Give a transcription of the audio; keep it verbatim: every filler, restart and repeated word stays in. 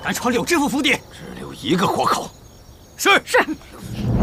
赶传柳知府府邸， 只留一个活口。 是是。